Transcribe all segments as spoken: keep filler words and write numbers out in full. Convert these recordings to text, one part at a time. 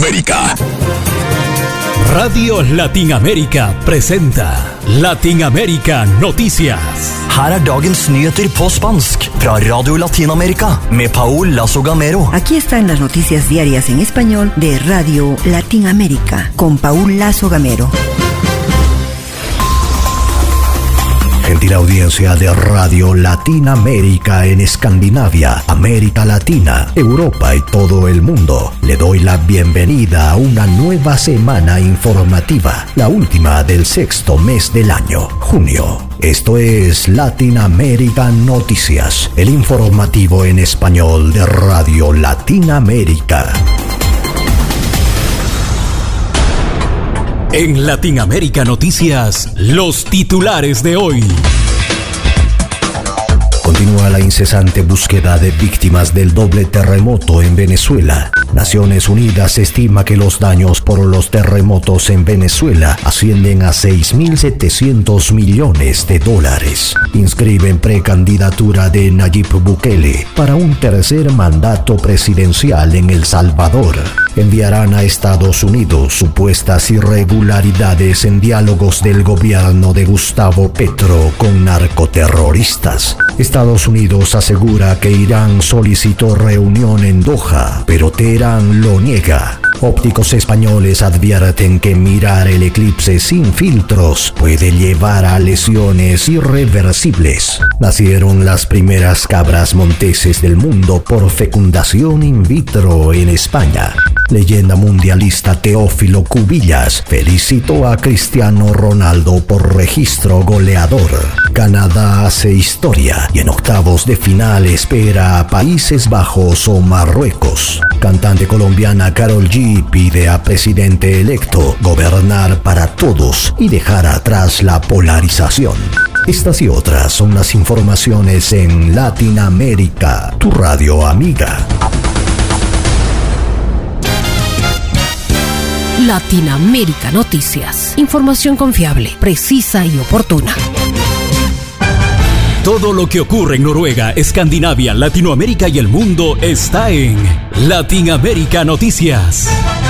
Latinoamérica. Radio Latinamérica presenta Latinamérica Noticias. Her er dagens nyheter på spansk fra Radio Latinamerika med Paul Lazo Gamero. Aquí están las noticias diarias en español de Radio Latinamérica con Paul Lazo Gamero. Gentil audiencia de Radio Latinamérica en Escandinavia, América Latina, Europa y todo el mundo. Le doy la bienvenida a una nueva semana informativa, la última del sexto mes del año, junio. Esto es Latinamérica Noticias, el informativo en español de Radio Latinamérica. En Latinamérica Noticias, los titulares de hoy. Continúa la incesante búsqueda de víctimas del doble terremoto en Venezuela. Naciones Unidas estima que los daños por los terremotos en Venezuela ascienden a seis mil setecientos millones de dólares. Inscriben precandidatura de Nayib Bukele para un tercer mandato presidencial en El Salvador. Enviarán a Estados Unidos supuestas irregularidades en diálogos del gobierno de Gustavo Petro con narcoterroristas. Estados Unidos asegura que Irán solicitó reunión en Doha, pero Teherán lo niega. Ópticos españoles advierten que mirar el eclipse sin filtros puede llevar a lesiones irreversibles. Nacieron las primeras cabras monteses del mundo por fecundación in vitro en España. Leyenda mundialista Teófilo Cubillas felicitó a Cristiano Ronaldo por registro goleador. Canadá hace historia y en octavos de final espera a Países Bajos o Marruecos. Cantante colombiana Karol G pide a presidente electo gobernar para todos y dejar atrás la polarización. Estas y otras son las informaciones en Latinamérica, tu radio amiga. Latinamérica Noticias. Información confiable, precisa y oportuna. Todo lo que ocurre en Noruega, Escandinavia, Latinoamérica y el mundo está en Latinamérica Noticias.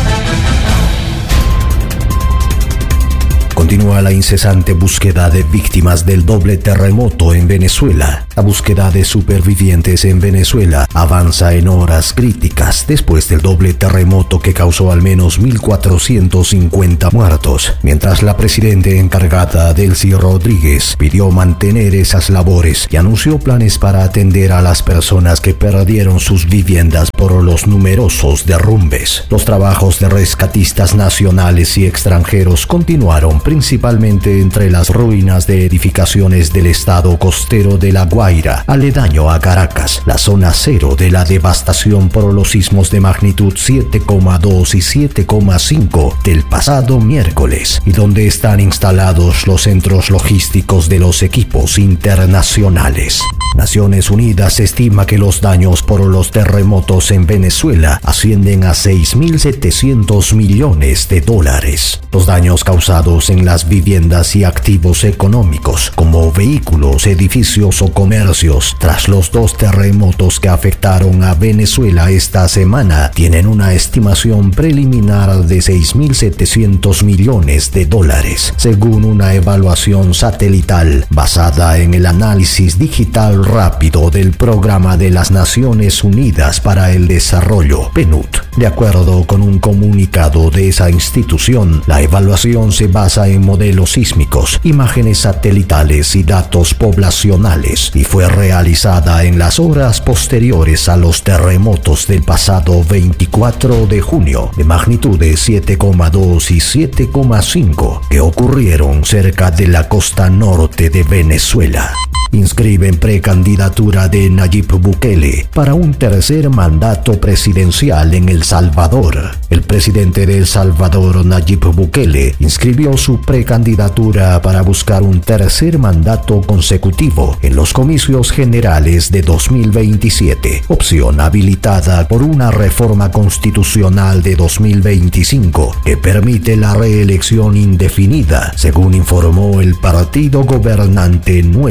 Continúa la incesante búsqueda de víctimas del doble terremoto en Venezuela. La búsqueda de supervivientes en Venezuela avanza en horas críticas después del doble terremoto que causó al menos mil cuatrocientos cincuenta muertos, mientras la presidenta encargada Delcy Rodríguez pidió mantener esas labores y anunció planes para atender a las personas que perdieron sus viviendas por los numerosos derrumbes. Los trabajos de rescatistas nacionales y extranjeros continuaron principalmente entre las ruinas de edificaciones del estado costero de La Guaira, aledaño a Caracas, la zona cero de la devastación por los sismos de magnitud siete coma dos y siete coma cinco del pasado miércoles, y donde están instalados los centros logísticos de los equipos internacionales. Naciones Unidas estima que los daños por los terremotos en Venezuela ascienden a seis mil setecientos millones de dólares. Los daños causados en las viviendas y activos económicos, como vehículos, edificios o comercios, tras los dos terremotos que afectaron a Venezuela esta semana, tienen una estimación preliminar de seis mil setecientos millones de dólares, según una evaluación satelital basada en el análisis digital rápido del Programa de las Naciones Unidas para el Desarrollo, P N U D. De acuerdo con un comunicado de esa institución, la evaluación se basa en modelos sísmicos, imágenes satelitales y datos poblacionales, y fue realizada en las horas posteriores a los terremotos del pasado veinticuatro de junio, de magnitudes siete coma dos y siete coma cinco, que ocurrieron cerca de la costa norte de Venezuela. Inscriben precandidatura de Nayib Bukele para un tercer mandato presidencial en El Salvador. El presidente de El Salvador, Nayib Bukele, inscribió su precandidatura para buscar un tercer mandato consecutivo en los comicios generales de dos mil veintisiete, opción habilitada por una reforma constitucional de dos mil veinticinco que permite la reelección indefinida, según informó el partido gobernante Nuevas Ideas.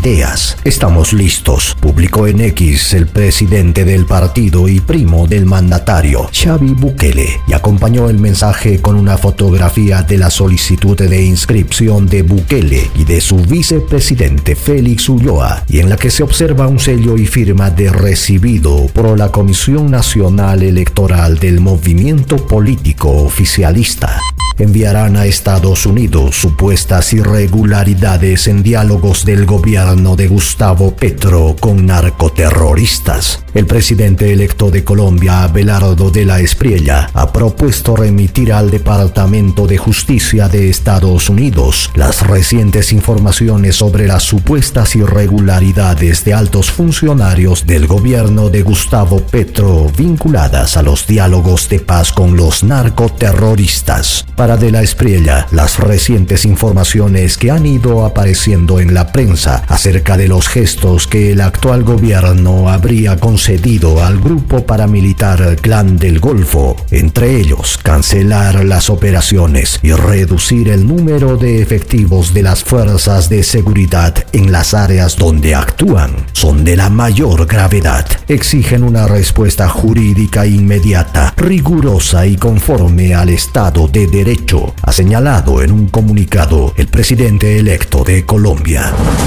ideas. Estamos listos, publicó en X el presidente del partido y primo del mandatario, Xavi Bukele, y acompañó el mensaje con una fotografía de la solicitud de inscripción de Bukele y de su vicepresidente Félix Ulloa, y en la que se observa un sello y firma de recibido por la Comisión Nacional Electoral del movimiento político oficialista. Enviarán a Estados Unidos supuestas irregularidades en diálogos del gobierno de Gustavo Petro con narcoterroristas. El presidente electo de Colombia, Abelardo de la Espriella, ha propuesto remitir al Departamento de Justicia de Estados Unidos las recientes informaciones sobre las supuestas irregularidades de altos funcionarios del gobierno de Gustavo Petro vinculadas a los diálogos de paz con los narcoterroristas. Para de la Espriella, las recientes informaciones que han ido apareciendo en la prensa acerca de los gestos que el actual gobierno habría concedido al grupo paramilitar Clan del Golfo, entre ellos cancelar las operaciones y reducir el número de efectivos de las fuerzas de seguridad en las áreas donde actúan, son de la mayor gravedad. Exigen una respuesta jurídica inmediata, rigurosa y conforme al Estado de Derecho, ha señalado en un comunicado el presidente electo de Colombia.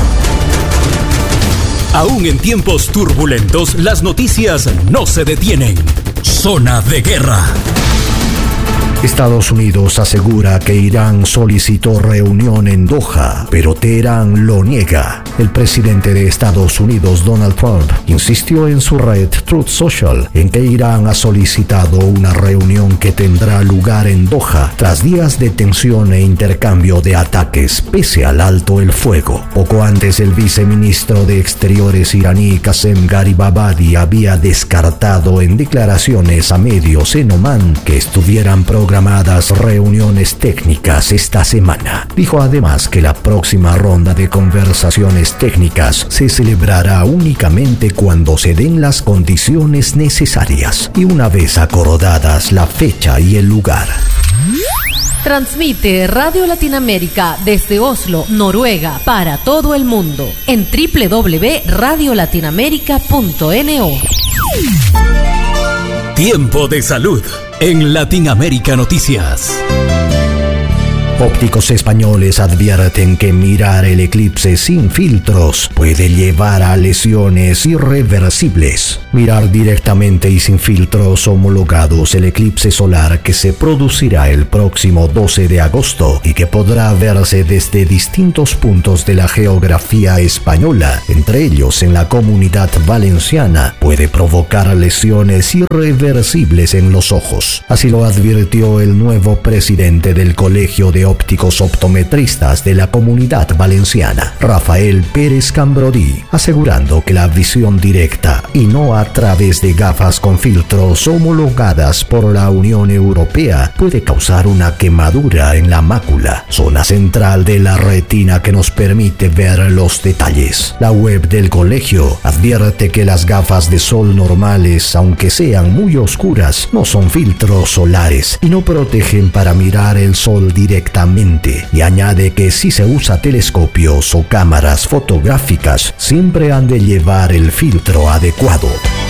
Aún en tiempos turbulentos, las noticias no se detienen. Zona de guerra. Estados Unidos asegura que Irán solicitó reunión en Doha, pero Teherán lo niega. El presidente de Estados Unidos, Donald Trump, insistió en su red Truth Social en que Irán ha solicitado una reunión que tendrá lugar en Doha tras días de tensión e intercambio de ataques pese al alto el fuego. Poco antes, el viceministro de Exteriores iraní, Qasem Garibabadi, había descartado en declaraciones a medios en Omán que estuvieran programadas reuniones técnicas esta semana. Dijo además que la próxima ronda de conversaciones técnicas se celebrará únicamente cuando se den las condiciones necesarias y una vez acordadas la fecha y el lugar. Transmite Radio Latinoamérica desde Oslo, Noruega, para todo el mundo en doble u doble u doble u punto radio latinoamérica punto no. Tiempo de salud en Latinoamérica Noticias. Ópticos españoles advierten que mirar el eclipse sin filtros puede llevar a lesiones irreversibles. Mirar directamente y sin filtros homologados el eclipse solar que se producirá el próximo doce de agosto y que podrá verse desde distintos puntos de la geografía española, entre ellos en la Comunidad Valenciana, puede provocar lesiones irreversibles en los ojos. Así lo advirtió el nuevo presidente del Colegio de Ópticos Optometristas de la Comunidad Valenciana, Rafael Pérez Cambrodí, asegurando que la visión directa y no a través de gafas con filtros homologadas por la Unión Europea puede causar una quemadura en la mácula, zona central de la retina que nos permite ver los detalles. La web del colegio advierte que las gafas de sol normales, aunque sean muy oscuras, no son filtros solares y no protegen para mirar el sol directamente, y añade que si se usa telescopios o cámaras fotográficas, siempre han de llevar el filtro adecuado.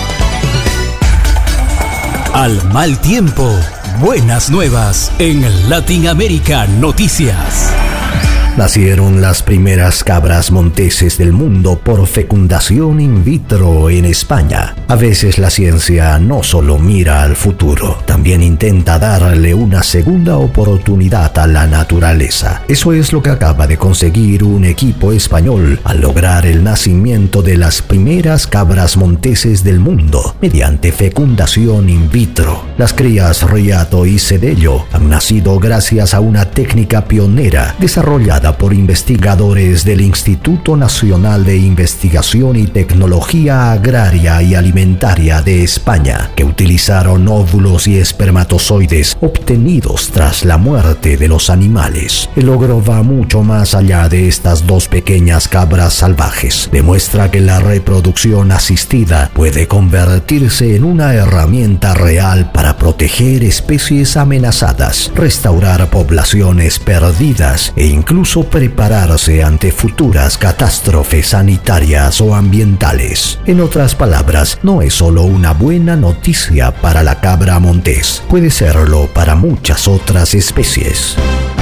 Al mal tiempo, buenas nuevas en Latinoamérica Noticias. Nacieron las primeras cabras monteses del mundo por fecundación in vitro en España. A veces la ciencia no solo mira al futuro, también intenta darle una segunda oportunidad a la naturaleza. Eso es lo que acaba de conseguir un equipo español al lograr el nacimiento de las primeras cabras monteses del mundo mediante fecundación in vitro. Las crías Riato y Cedello han nacido gracias a una técnica pionera desarrollada por investigadores del Instituto Nacional de Investigación y Tecnología Agraria y Alimentaria de España, que utilizaron óvulos y espermatozoides obtenidos tras la muerte de los animales. El logro va mucho más allá de estas dos pequeñas cabras salvajes. Demuestra que la reproducción asistida puede convertirse en una herramienta real para proteger especies amenazadas, restaurar poblaciones perdidas e incluso incluso prepararse ante futuras catástrofes sanitarias o ambientales. En otras palabras, no es solo una buena noticia para la cabra montés, puede serlo para muchas otras especies.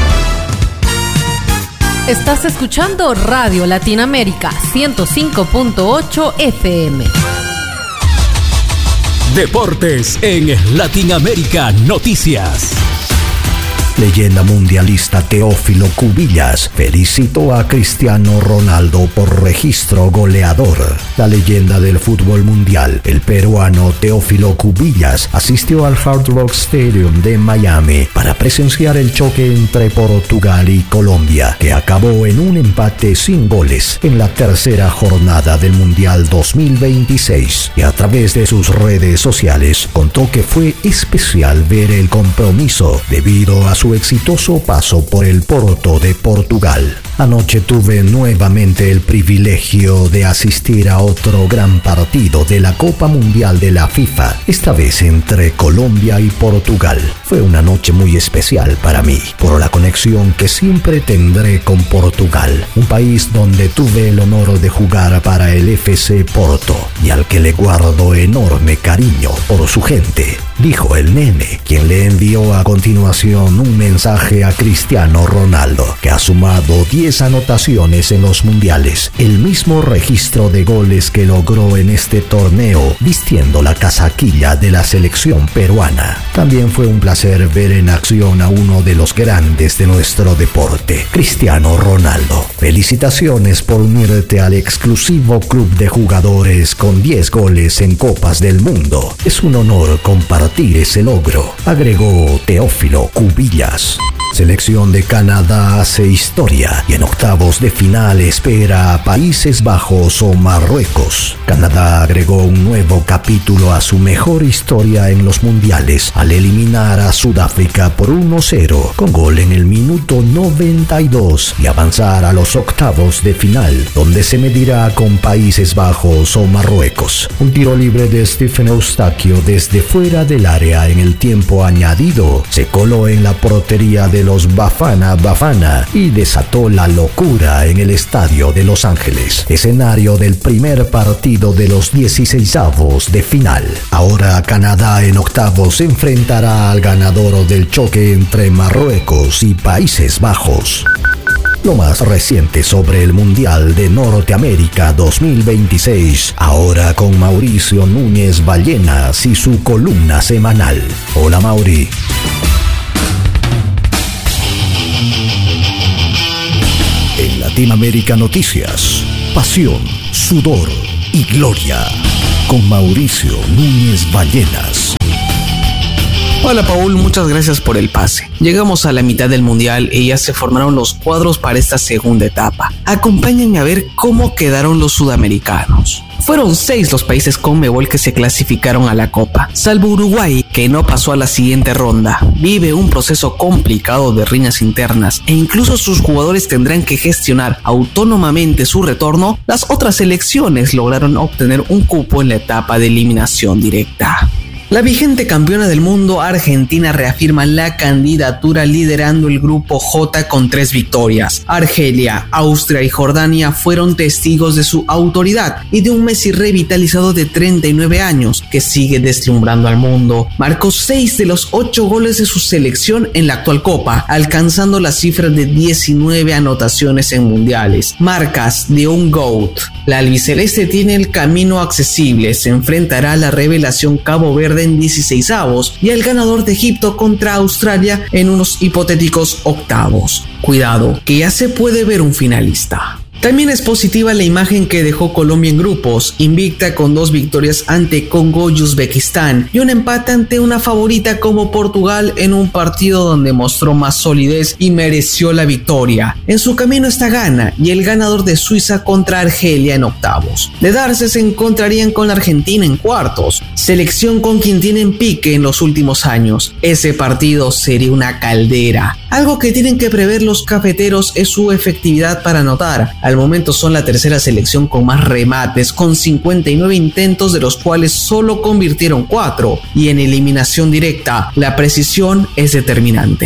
Estás escuchando Radio Latinoamérica ciento cinco punto ocho F M. Deportes en Latinoamérica Noticias. Leyenda mundialista Teófilo Cubillas felicitó a Cristiano Ronaldo por registro goleador. La leyenda del fútbol mundial, el peruano Teófilo Cubillas, asistió al Hard Rock Stadium de Miami para presenciar el choque entre Portugal y Colombia, que acabó en un empate sin goles en la tercera jornada del Mundial dos mil veintiséis. Y a través de sus redes sociales contó que fue especial ver el compromiso debido a su su exitoso paso por el Porto de Portugal. Anoche tuve nuevamente el privilegio de asistir a otro gran partido de la Copa Mundial de la FIFA, esta vez entre Colombia y Portugal. Fue una noche muy especial para mí, por la conexión que siempre tendré con Portugal, un país donde tuve el honor de jugar para el F C Porto y al que le guardo enorme cariño por su gente, dijo el nene, quien le envió a continuación un mensaje a Cristiano Ronaldo, que ha sumado diez anotaciones en los mundiales, el mismo registro de goles que logró en este torneo vistiendo la casaquilla de la selección peruana. También fue un placer ver en acción a uno de los grandes de nuestro deporte, Cristiano Ronaldo. Felicitaciones por unirte al exclusivo club de jugadores con diez goles en Copas del Mundo. Es un honor compartir ese logro, agregó Teófilo Cubillas. Selección de Canadá hace historia y en octavos de final espera a Países Bajos o Marruecos. Canadá agregó un nuevo capítulo a su mejor historia en los mundiales al eliminar a Sudáfrica por uno cero con gol en el minuto noventa y dos y avanzar a los octavos de final, donde se medirá con Países Bajos o Marruecos. Un tiro libre de Stephen Eustaquio desde fuera del área en el tiempo añadido se coló en la portería de los Bafana Bafana y desató la locura en el estadio de Los Ángeles, escenario del primer partido de los dieciseisavos de final. Ahora Canadá en octavos enfrentará al ganador del choque entre Marruecos y Países Bajos. Lo más reciente sobre el Mundial de Norteamérica dos mil veintiséis, ahora con Mauricio Núñez Ballenas y su columna semanal. Hola Mauri. En Latinoamérica Noticias, pasión, sudor y gloria, con Mauricio Núñez Ballenas. Hola Paul, muchas gracias por el pase. Llegamos a la mitad del mundial y ya se formaron los cuadros para esta segunda etapa. Acompáñenme a ver cómo quedaron los sudamericanos. Fueron seis los países Conmebol que se clasificaron a la Copa, salvo Uruguay, que no pasó a la siguiente ronda. Vive un proceso complicado de riñas internas e incluso sus jugadores tendrán que gestionar autónomamente su retorno. Las otras selecciones lograron obtener un cupo en la etapa de eliminación directa. La vigente campeona del mundo, Argentina, reafirma la candidatura liderando el grupo J con tres victorias. Argelia, Austria y Jordania fueron testigos de su autoridad y de un Messi revitalizado de treinta y nueve años que sigue deslumbrando al mundo. Marcó seis de los ocho goles de su selección en la actual Copa, alcanzando la cifra de diecinueve anotaciones en mundiales, marcas de un GOAT. La albiceleste tiene el camino accesible, se enfrentará a la revelación Cabo Verde en dieciseisavos y el ganador de Egipto contra Australia en unos hipotéticos octavos. Cuidado, que ya se puede ver un finalista. También es positiva la imagen que dejó Colombia en grupos, invicta con dos victorias ante Congo y Uzbekistán y un empate ante una favorita como Portugal en un partido donde mostró más solidez y mereció la victoria. En su camino está Ghana y el ganador de Suiza contra Argelia en octavos. De darse, se encontrarían con la Argentina en cuartos, selección con quien tienen pique en los últimos años. Ese partido sería una caldera. Algo que tienen que prever los cafeteros es su efectividad para anotar. Al momento son la tercera selección con más remates, con cincuenta y nueve intentos, de los cuales solo convirtieron cuatro, y en eliminación directa la precisión es determinante.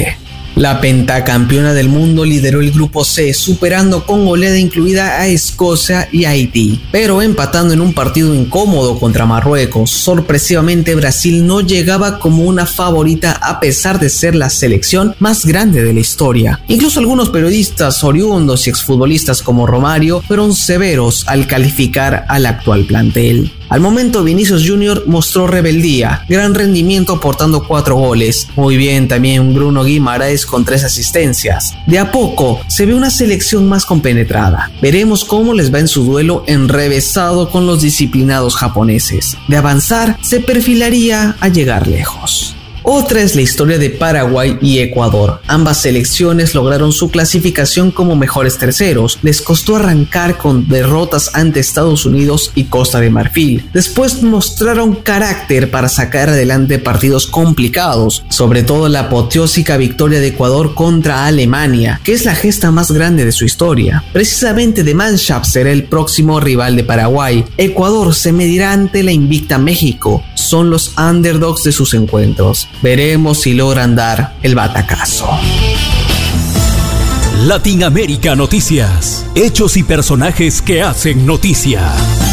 La pentacampeona del mundo lideró el grupo C, superando con goleada incluida a Escocia y Haití, pero empatando en un partido incómodo contra Marruecos. Sorpresivamente, Brasil no llegaba como una favorita a pesar de ser la selección más grande de la historia. Incluso algunos periodistas oriundos y exfutbolistas como Romario fueron severos al calificar al actual plantel. Al momento, Vinicius Junior mostró rebeldía, gran rendimiento aportando cuatro goles. Muy bien también Bruno Guimaraes con tres asistencias. De a poco se ve una selección más compenetrada. Veremos cómo les va en su duelo enrevesado con los disciplinados japoneses. De avanzar, se perfilaría a llegar lejos. Otra es la historia de Paraguay y Ecuador. Ambas selecciones lograron su clasificación como mejores terceros. Les costó arrancar con derrotas ante Estados Unidos y Costa de Marfil. Después mostraron carácter para sacar adelante partidos complicados, sobre todo la apoteósica victoria de Ecuador contra Alemania, que es la gesta más grande de su historia. Precisamente The Mannschaft será el próximo rival de Paraguay. Ecuador se medirá ante la invicta México. Son los underdogs de sus encuentros. Veremos si logran dar el batacazo. Latinoamérica Noticias. Hechos y personajes que hacen noticia.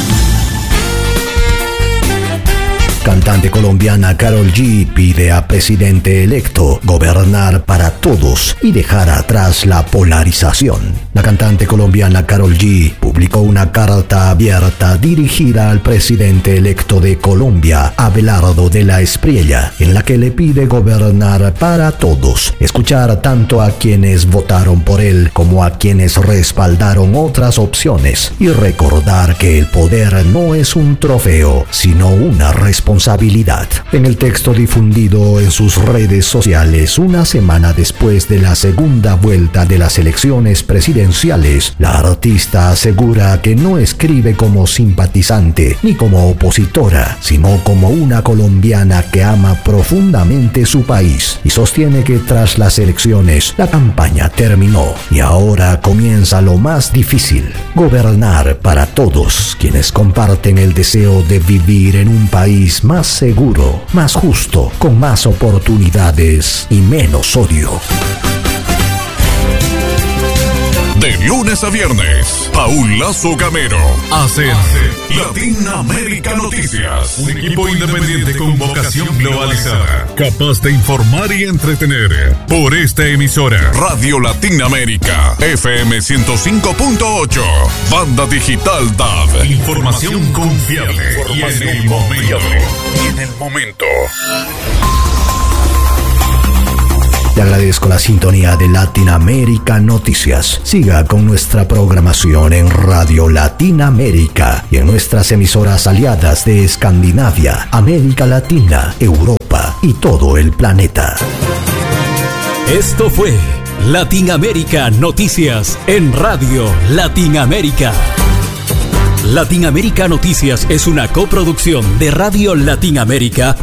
Cantante colombiana Karol G pide a presidente electo gobernar para todos y dejar atrás la polarización. La cantante colombiana Karol G publicó una carta abierta dirigida al presidente electo de Colombia, Abelardo de la Espriella, en la que le pide gobernar para todos, escuchar tanto a quienes votaron por él como a quienes respaldaron otras opciones y recordar que el poder no es un trofeo, sino una responsabilidad. Responsabilidad. En el texto difundido en sus redes sociales una semana después de la segunda vuelta de las elecciones presidenciales, la artista asegura que no escribe como simpatizante ni como opositora, sino como una colombiana que ama profundamente su país, y sostiene que tras las elecciones la campaña terminó y ahora comienza lo más difícil: gobernar para todos quienes comparten el deseo de vivir en un país más seguro, más justo, con más oportunidades y menos odio. De lunes a viernes, Paul Lazo Gamero hace Latinoamérica Noticias, un equipo independiente con vocación globalizada, capaz de informar y entretener. Por esta emisora, Radio Latinoamérica, F M ciento cinco punto ocho, Banda Digital D A B. Información confiable y en el momento. Y en el momento. Le agradezco la sintonía de Latinoamérica Noticias. Siga con nuestra programación en Radio Latinoamérica y en nuestras emisoras aliadas de Escandinavia, América Latina, Europa y todo el planeta. Esto fue Latinoamérica Noticias en Radio Latinoamérica. Latinoamérica Noticias es una coproducción de Radio Latinoamérica